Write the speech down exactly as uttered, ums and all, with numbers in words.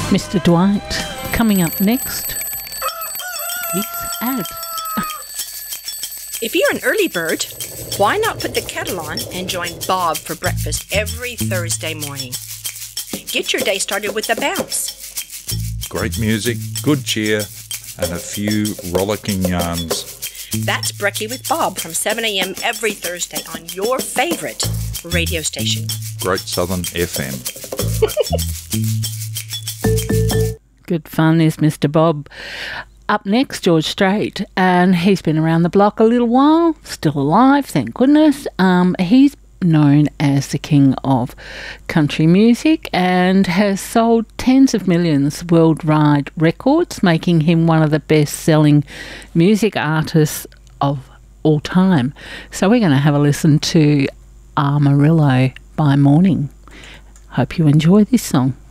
Mister Dwight, coming up next, this ad. If you're an early bird, why not put the kettle on and join Bob for breakfast every Thursday morning? Get your day started with a bounce. Great music, good cheer, and a few rollicking yarns. That's Brekkie with Bob from seven a.m. every Thursday on your favourite radio station. Great Southern F M. Good fun is Mister Bob. Up next, George Strait, and he's been around the block a little while, still alive, thank goodness. Um, he's known as the king of country music and has sold tens of millions worldwide records, making him one of the best-selling music artists of all time. So we're going to have a listen to Amarillo by Morning. Hope you enjoy this song.